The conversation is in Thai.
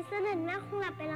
เสด็จแม่คงหลับไปแล้ว